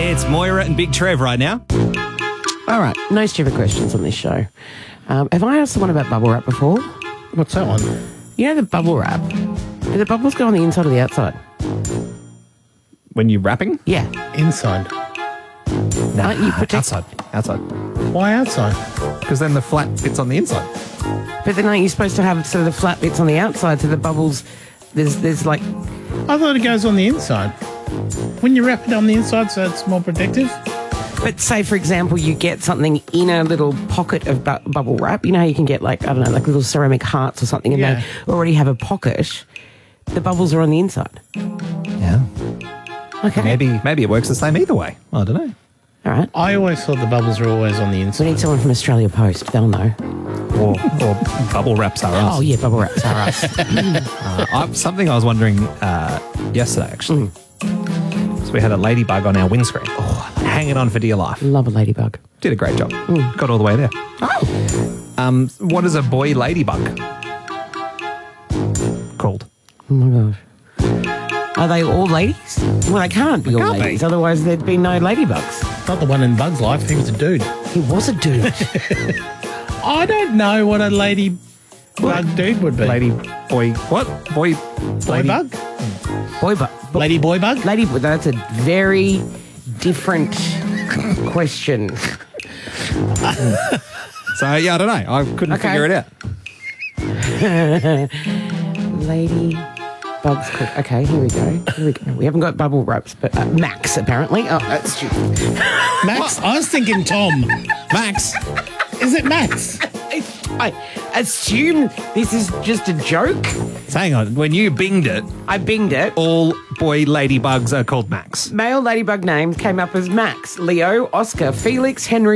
It's Moira and Big Trev right now. All right, no stupid questions on this show. Have I asked someone about bubble wrap before? What's that one? You know the bubble wrap? Do the bubbles go on the inside or the outside? When you're wrapping? Yeah. Inside. No, You protect- outside. Why outside? Because then the flat bit's on the inside. But then aren't you supposed to have sort of the flat bits on the outside so the bubbles, there's like... I thought it goes on the inside. When you wrap it on the inside so it's more protective? But say, for example, you get something in a little pocket of bubble wrap. You know how you can get, like, I don't know, like little ceramic hearts or something, and Yeah. they already have a pocket. The bubbles are on the inside. Yeah. Okay. Maybe it works the same either way. I don't know. All right. I always thought the bubbles were always on the We inside. need someone from Australia Post. They'll know. Or bubble wraps are us. Oh, yeah, bubble wraps are us. Something I was wondering yesterday, actually. So we had a ladybug on our windscreen. Oh, hanging on for dear life. Love a ladybug. Did a great job. Got all the way there. Oh. What is a boy ladybug called? Oh, my gosh. Are they all ladies? Well, they can't be all can't be. ladies, otherwise there'd be no ladybugs. Not the one in Bug's Life, he was a dude. He was a dude. I don't know what a ladybug dude would be. Lady boy. What? Boy. Boy bug? Boy bug. Lady boy bug? Lady, that's a very different question. So, yeah, I don't know. I couldn't Okay. figure it out. Lady bugs. Okay, here we go. We haven't got bubble wraps, but Max apparently. Oh, that's stupid. Max? I was thinking Tom. Max. Is it Max? I assume this is just a joke. So hang on. When you binged it, I binged it. all boy ladybugs are called Max. Male ladybug names came up as Max, Leo, Oscar, Felix, Henry,